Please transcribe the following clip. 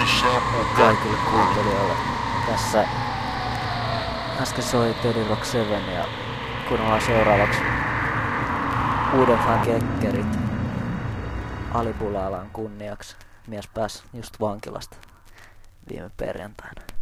kaikille kuuntelijoille. Tässä äsken soi Teddy Rock 7 ja kuunnellaan seuraavaksi uuden fan kekkerit Ali Bulalan kunniaksi. Mies pääsi just vankilasta viime perjantaina.